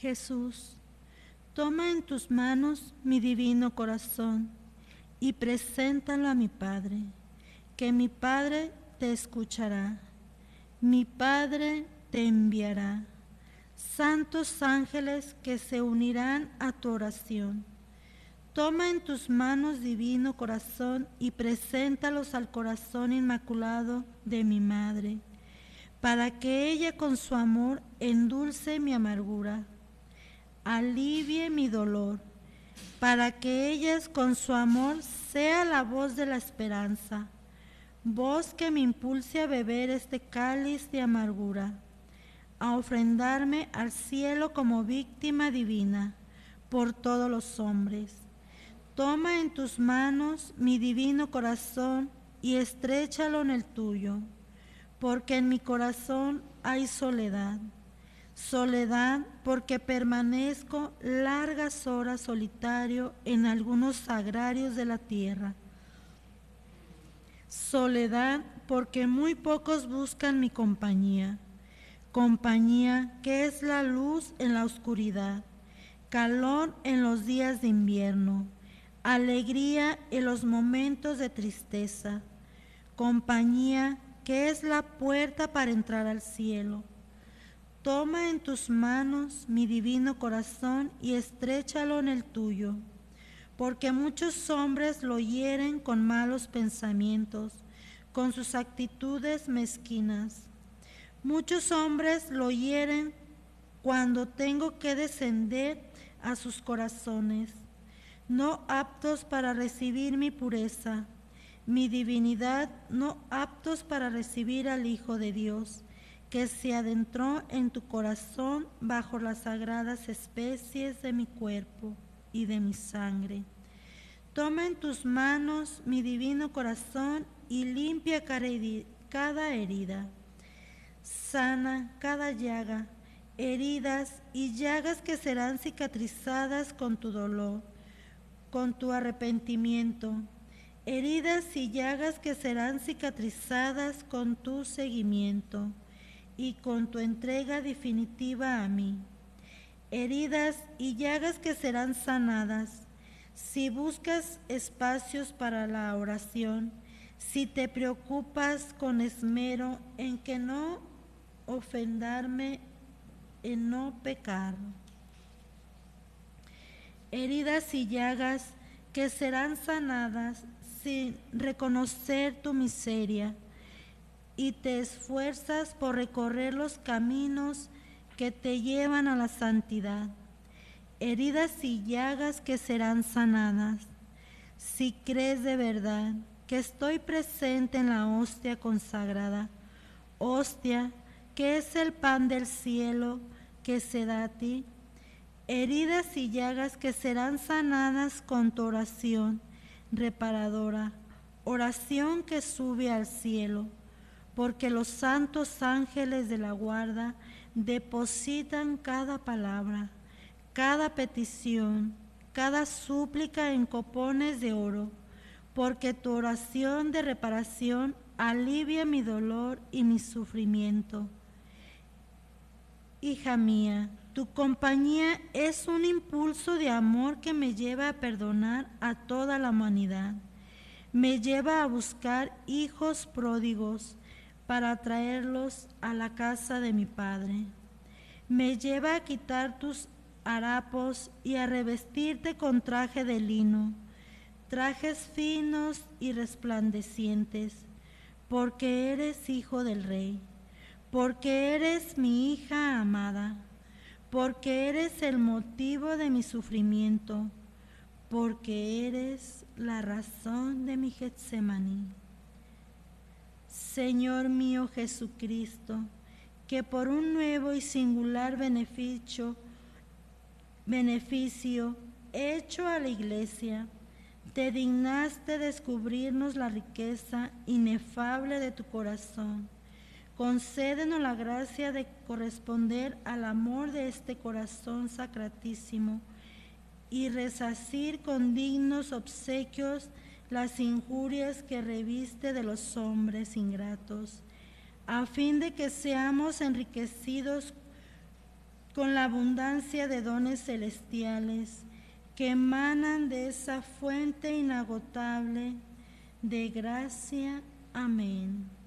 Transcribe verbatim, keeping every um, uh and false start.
Jesús, toma en tus manos mi divino corazón y preséntalo a mi Padre, que mi Padre te escuchará, mi Padre te enviará santos ángeles que se unirán a tu oración. Toma en tus manos divino corazón y preséntalos al corazón inmaculado de mi Madre, para que ella con su amor endulce mi amargura, alivie mi dolor, para que ella con su amor sea la voz de la esperanza, voz que me impulse a beber este cáliz de amargura, a ofrendarme al cielo como víctima divina por todos los hombres. Toma en tus manos mi divino corazón y estréchalo en el tuyo, porque en mi corazón hay soledad. Soledad porque permanezco largas horas solitario en algunos sagrarios de la tierra. Soledad porque muy pocos buscan mi compañía. Compañía que es la luz en la oscuridad, calor en los días de invierno, alegría en los momentos de tristeza, compañía que es la puerta para entrar al cielo. Toma en tus manos mi divino corazón y estréchalo en el tuyo, porque muchos hombres lo hieren con malos pensamientos, con sus actitudes mezquinas. Muchos hombres lo hieren cuando tengo que descender a sus corazones, no aptos para recibir mi pureza, mi divinidad, no aptos para recibir al Hijo de Dios, que se adentró en tu corazón bajo las sagradas especies de mi cuerpo y de mi sangre. Toma en tus manos mi divino corazón y limpia cada herida. Sana cada llaga, heridas y llagas que serán cicatrizadas con tu dolor, con tu arrepentimiento, heridas y llagas que serán cicatrizadas con tu seguimiento y con tu entrega definitiva a mí, heridas y llagas que serán sanadas si buscas espacios para la oración, si te preocupas con esmero en que no ofendarme, en no pecar. Heridas y llagas que serán sanadas sin reconocer tu miseria y te esfuerzas por recorrer los caminos que te llevan a la santidad. Heridas y llagas que serán sanadas si crees de verdad que estoy presente en la hostia consagrada, hostia que es el pan del cielo que se da a ti. Heridas y llagas que serán sanadas con tu oración reparadora, oración que sube al cielo, porque los santos ángeles de la guarda depositan cada palabra, cada petición, cada súplica en copones de oro, porque tu oración de reparación alivia mi dolor y mi sufrimiento. Hija mía, tu compañía es un impulso de amor que me lleva a perdonar a toda la humanidad. Me lleva a buscar hijos pródigos para traerlos a la casa de mi Padre. Me lleva a quitar tus harapos y a revestirte con traje de lino, trajes finos y resplandecientes, porque eres hijo del Rey, porque eres mi hija amada, porque eres el motivo de mi sufrimiento, porque eres la razón de mi Getsemaní. Señor mío Jesucristo, que por un nuevo y singular beneficio, beneficio hecho a la Iglesia, te dignaste descubrirnos la riqueza inefable de tu corazón. Concédenos la gracia de corresponder al amor de este corazón sacratísimo y resarcir con dignos obsequios las injurias que reviste de los hombres ingratos, a fin de que seamos enriquecidos con la abundancia de dones celestiales que emanan de esa fuente inagotable de gracia. Amén.